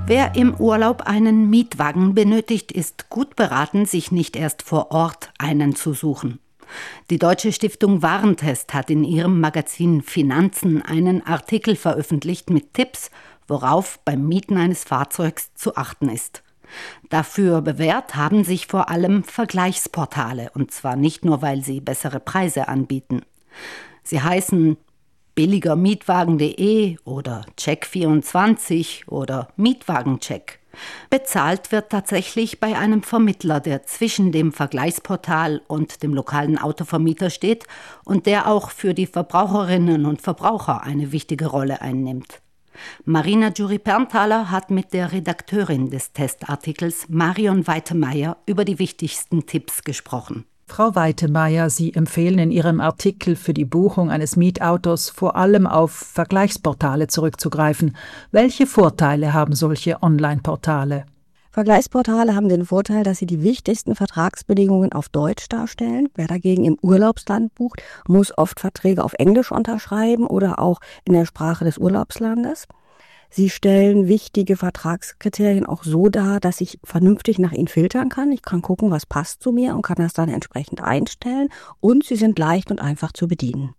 Wer im Urlaub einen Mietwagen benötigt, ist gut beraten, sich nicht erst vor Ort einen zu suchen. Die Deutsche Stiftung Warentest hat in ihrem Magazin Finanzen einen Artikel veröffentlicht mit Tipps, worauf beim Mieten eines Fahrzeugs zu achten ist. Dafür bewährt haben sich vor allem Vergleichsportale, und zwar nicht nur, weil sie bessere Preise anbieten. Sie heißen billigermietwagen.de oder Check24 oder Mietwagencheck. Bezahlt wird tatsächlich bei einem Vermittler, der zwischen dem Vergleichsportal und dem lokalen Autovermieter steht und der auch für die Verbraucherinnen und Verbraucher eine wichtige Rolle einnimmt. Marina Jury-Perntaler hat mit der Redakteurin des Testartikels Marion Weitemeyer über die wichtigsten Tipps gesprochen. Frau Weitemeyer, Sie empfehlen in Ihrem Artikel für die Buchung eines Mietautos vor allem auf Vergleichsportale zurückzugreifen. Welche Vorteile haben solche Online-Portale? Vergleichsportale haben den Vorteil, dass sie die wichtigsten Vertragsbedingungen auf Deutsch darstellen. Wer dagegen im Urlaubsland bucht, muss oft Verträge auf Englisch unterschreiben oder auch in der Sprache des Urlaubslandes. Sie stellen wichtige Vertragskriterien auch so dar, dass ich vernünftig nach ihnen filtern kann. Ich kann gucken, was passt zu mir und kann das dann entsprechend einstellen. Und sie sind leicht und einfach zu bedienen.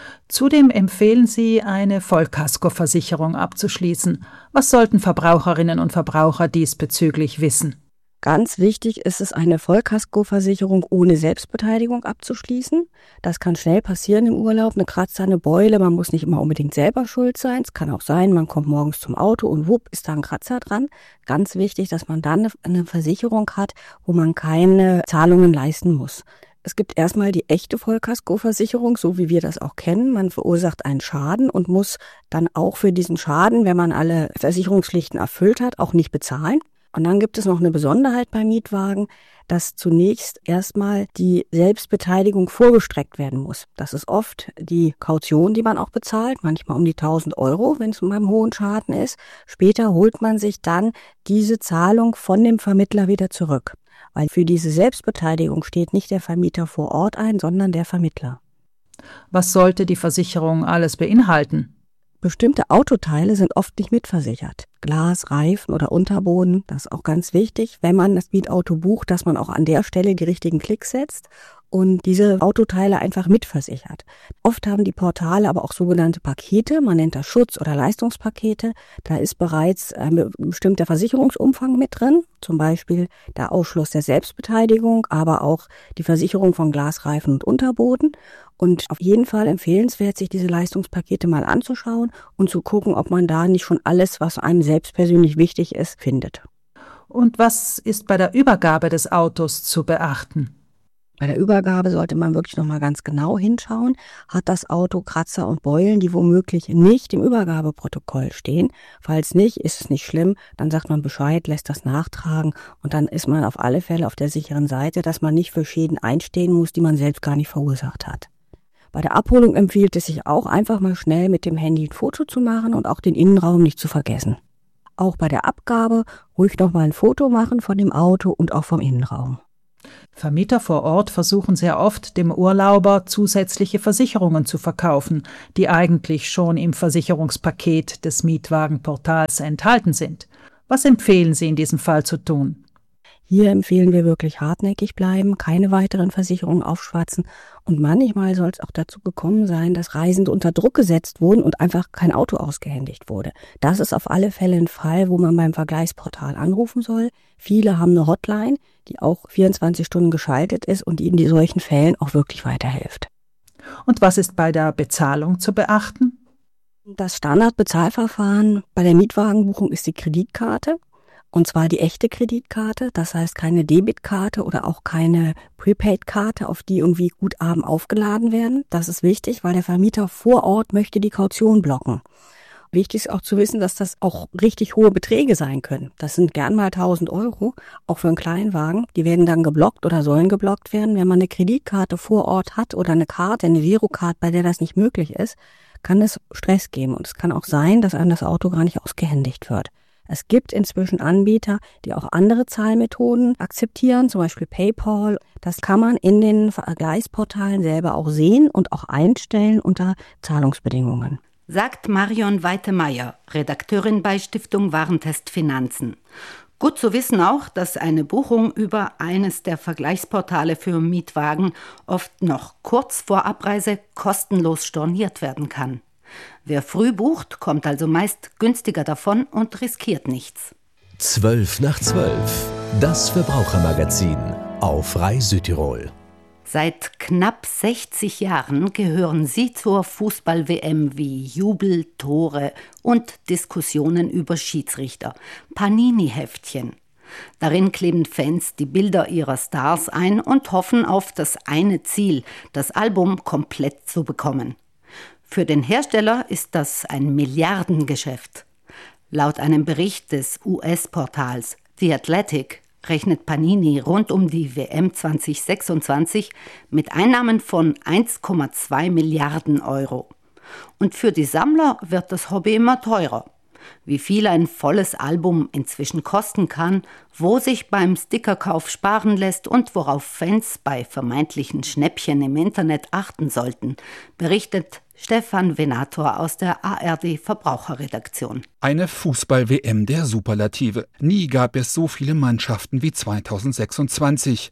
Zudem empfehlen Sie, eine Vollkaskoversicherung abzuschließen. Was sollten Verbraucherinnen und Verbraucher diesbezüglich wissen? Ganz wichtig ist es, eine Vollkaskoversicherung ohne Selbstbeteiligung abzuschließen. Das kann schnell passieren im Urlaub, eine Kratzer, eine Beule, man muss nicht immer unbedingt selber schuld sein. Es kann auch sein, man kommt morgens zum Auto und wupp, ist da ein Kratzer dran. Ganz wichtig, dass man dann eine Versicherung hat, wo man keine Zahlungen leisten muss. Es gibt erstmal die echte Vollkaskoversicherung, so wie wir das auch kennen. Man verursacht einen Schaden und muss dann auch für diesen Schaden, wenn man alle Versicherungspflichten erfüllt hat, auch nicht bezahlen. Und dann gibt es noch eine Besonderheit beim Mietwagen, dass zunächst erstmal die Selbstbeteiligung vorgestreckt werden muss. Das ist oft die Kaution, die man auch bezahlt, manchmal um die 1.000 €, wenn es beim hohen Schaden ist. Später holt man sich dann diese Zahlung von dem Vermittler wieder zurück. Weil für diese Selbstbeteiligung steht nicht der Vermieter vor Ort ein, sondern der Vermittler. Was sollte die Versicherung alles beinhalten? Bestimmte Autoteile sind oft nicht mitversichert. Glas, Reifen oder Unterboden, das ist auch ganz wichtig, wenn man das Mietauto bucht, dass man auch an der Stelle die richtigen Klicks setzt und diese Autoteile einfach mitversichert. Oft haben die Portale aber auch sogenannte Pakete, man nennt das Schutz- oder Leistungspakete. Da ist bereits ein bestimmter Versicherungsumfang mit drin, zum Beispiel der Ausschluss der Selbstbeteiligung, aber auch die Versicherung von Glas, Reifen und Unterboden. Und auf jeden Fall empfehlenswert, sich diese Leistungspakete mal anzuschauen und zu gucken, ob man da nicht schon alles, was einem selbst persönlich wichtig ist, findet. Und was ist bei der Übergabe des Autos zu beachten? Bei der Übergabe sollte man wirklich nochmal ganz genau hinschauen. Hat das Auto Kratzer und Beulen, die womöglich nicht im Übergabeprotokoll stehen? Falls nicht, ist es nicht schlimm. Dann sagt man Bescheid, lässt das nachtragen und dann ist man auf alle Fälle auf der sicheren Seite, dass man nicht für Schäden einstehen muss, die man selbst gar nicht verursacht hat. Bei der Abholung empfiehlt es sich auch, einfach mal schnell mit dem Handy ein Foto zu machen und auch den Innenraum nicht zu vergessen. Auch bei der Abgabe ruhig noch mal ein Foto machen von dem Auto und auch vom Innenraum. Vermieter vor Ort versuchen sehr oft, dem Urlauber zusätzliche Versicherungen zu verkaufen, die eigentlich schon im Versicherungspaket des Mietwagenportals enthalten sind. Was empfehlen Sie in diesem Fall zu tun? Hier empfehlen wir wirklich hartnäckig bleiben, keine weiteren Versicherungen aufschwatzen und manchmal soll es auch dazu gekommen sein, dass Reisende unter Druck gesetzt wurden und einfach kein Auto ausgehändigt wurde. Das ist auf alle Fälle ein Fall, wo man beim Vergleichsportal anrufen soll. Viele haben eine Hotline, die auch 24 Stunden geschaltet ist und die in solchen Fällen auch wirklich weiterhilft. Und was ist bei der Bezahlung zu beachten? Das Standardbezahlverfahren bei der Mietwagenbuchung ist die Kreditkarte. Und zwar die echte Kreditkarte, das heißt keine Debitkarte oder auch keine Prepaid-Karte, auf die irgendwie Guthaben aufgeladen werden. Das ist wichtig, weil der Vermieter vor Ort möchte die Kaution blocken. Wichtig ist auch zu wissen, dass das auch richtig hohe Beträge sein können. Das sind gern mal 1.000 €, auch für einen Kleinwagen. Die werden dann geblockt oder sollen geblockt werden. Wenn man eine Kreditkarte vor Ort hat oder eine Karte, eine Girocard, bei der das nicht möglich ist, kann es Stress geben. Und es kann auch sein, dass einem das Auto gar nicht ausgehändigt wird. Es gibt inzwischen Anbieter, die auch andere Zahlmethoden akzeptieren, zum Beispiel PayPal. Das kann man in den Vergleichsportalen selber auch sehen und auch einstellen unter Zahlungsbedingungen. Sagt Marion Weitemeyer, Redakteurin bei Stiftung Warentest Finanzen. Gut zu wissen auch, dass eine Buchung über eines der Vergleichsportale für Mietwagen oft noch kurz vor Abreise kostenlos storniert werden kann. Wer früh bucht, kommt also meist günstiger davon und riskiert nichts. 12:12, das Verbrauchermagazin auf Rai Südtirol. Seit knapp 60 Jahren gehören sie zur Fußball-WM wie Jubel, Tore und Diskussionen über Schiedsrichter. Panini-Heftchen. Darin kleben Fans die Bilder ihrer Stars ein und hoffen auf das eine Ziel, das Album komplett zu bekommen. Für den Hersteller ist das ein Milliardengeschäft. Laut einem Bericht des US-Portals The Athletic rechnet Panini rund um die WM 2026 mit Einnahmen von 1,2 Milliarden Euro. Und für die Sammler wird das Hobby immer teurer. Wie viel ein volles Album inzwischen kosten kann, wo sich beim Stickerkauf sparen lässt und worauf Fans bei vermeintlichen Schnäppchen im Internet achten sollten, berichtet Stefan Venator aus der ARD Verbraucherredaktion. Eine Fußball-WM der Superlative. Nie gab es so viele Mannschaften wie 2026.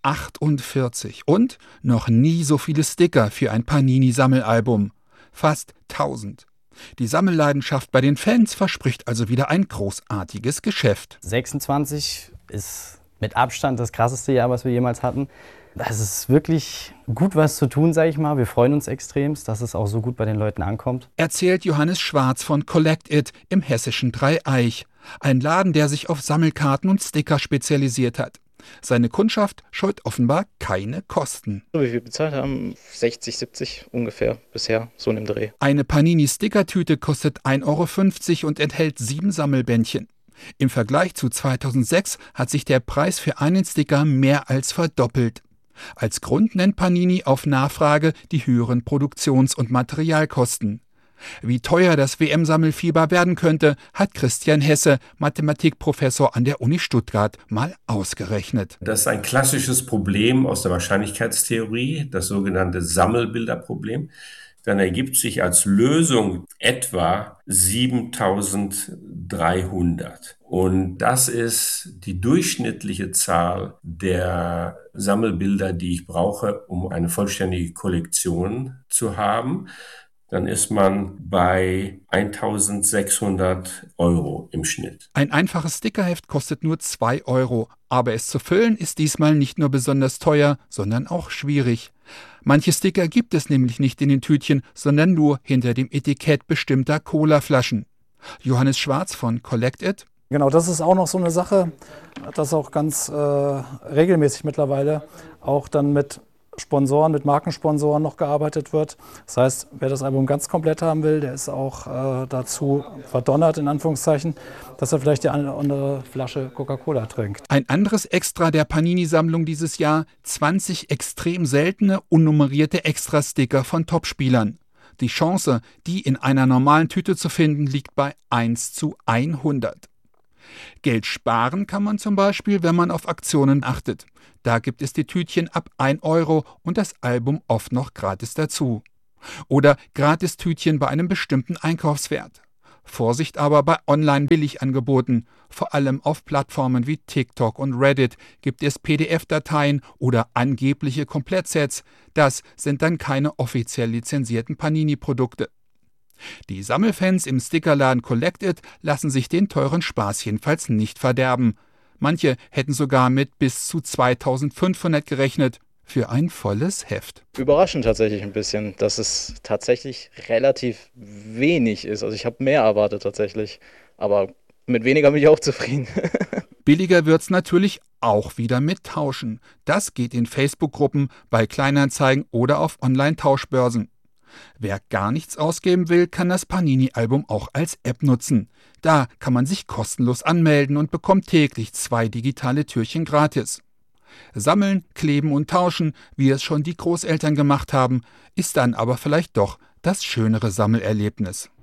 48. Und noch nie so viele Sticker für ein Panini-Sammelalbum. Fast 1000. Die Sammelleidenschaft bei den Fans verspricht also wieder ein großartiges Geschäft. 26 ist mit Abstand das krasseste Jahr, was wir jemals hatten. Das ist wirklich gut was zu tun, sage ich mal. Wir freuen uns extremst, dass es auch so gut bei den Leuten ankommt. Erzählt Johannes Schwarz von Collect It im hessischen Dreieich. Ein Laden, der sich auf Sammelkarten und Sticker spezialisiert hat. Seine Kundschaft scheut offenbar keine Kosten. Wie wir bezahlt haben, 60, 70 ungefähr bisher, so in dem Dreh. Eine Panini-Stickertüte kostet 1,50 € und enthält 7 Sammelbändchen. Im Vergleich zu 2006 hat sich der Preis für einen Sticker mehr als verdoppelt. Als Grund nennt Panini auf Nachfrage die höheren Produktions- und Materialkosten. Wie teuer das WM-Sammelfieber werden könnte, hat Christian Hesse, Mathematikprofessor an der Uni Stuttgart, mal ausgerechnet. Das ist ein klassisches Problem aus der Wahrscheinlichkeitstheorie, das sogenannte Sammelbilderproblem. Dann ergibt sich als Lösung etwa 7300. Und das ist die durchschnittliche Zahl der Sammelbilder, die ich brauche, um eine vollständige Kollektion zu haben. Dann ist man bei 1.600 € im Schnitt. Ein einfaches Stickerheft kostet nur 2 €, aber es zu füllen ist diesmal nicht nur besonders teuer, sondern auch schwierig. Manche Sticker gibt es nämlich nicht in den Tütchen, sondern nur hinter dem Etikett bestimmter Colaflaschen. Johannes Schwarz von Collect It. Genau, das ist auch noch so eine Sache, dass auch ganz regelmäßig mittlerweile auch dann mit Sponsoren, mit Markensponsoren noch gearbeitet wird. Das heißt, wer das Album ganz komplett haben will, der ist auch dazu verdonnert, in Anführungszeichen, dass er vielleicht die eine oder andere Flasche Coca-Cola trinkt. Ein anderes Extra der Panini-Sammlung dieses Jahr: 20 extrem seltene, unnummerierte Extra-Sticker von Topspielern. Die Chance, die in einer normalen Tüte zu finden, liegt bei 1:100. Geld sparen kann man zum Beispiel, wenn man auf Aktionen achtet. Da gibt es die Tütchen ab 1 € und das Album oft noch gratis dazu. Oder Gratistütchen bei einem bestimmten Einkaufswert. Vorsicht aber bei Online-Billigangeboten. Vor allem auf Plattformen wie TikTok und Reddit gibt es PDF-Dateien oder angebliche Komplettsets. Das sind dann keine offiziell lizenzierten Panini-Produkte. Die Sammelfans im Stickerladen Collect It lassen sich den teuren Spaß jedenfalls nicht verderben. Manche hätten sogar mit bis zu 2.500 gerechnet für ein volles Heft. Überraschend tatsächlich ein bisschen, dass es tatsächlich relativ wenig ist. Also ich habe mehr erwartet tatsächlich, aber mit weniger bin ich auch zufrieden. Billiger wird's natürlich auch wieder mit Tauschen. Das geht in Facebook-Gruppen, bei Kleinanzeigen oder auf Online-Tauschbörsen. Wer gar nichts ausgeben will, kann das Panini-Album auch als App nutzen. Da kann man sich kostenlos anmelden und bekommt täglich 2 digitale Türchen gratis. Sammeln, kleben und tauschen, wie es schon die Großeltern gemacht haben, ist dann aber vielleicht doch das schönere Sammelerlebnis.